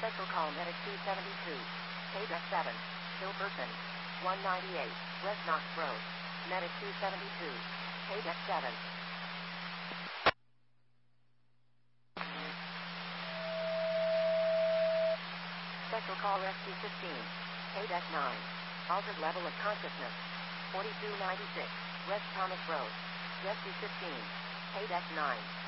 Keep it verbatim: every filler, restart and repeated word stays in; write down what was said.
Special call Medic two seventy-two. Paydeck seven. Hilberton. one ninety-eight. West Knox Road. Medic two seventy-two. Paydeck seven. Special call Rescue fifteen. Paydeck nine. Altered level of consciousness. forty-two ninety-six. West Thomas Road. Rescue fifteen. Paydeck nine.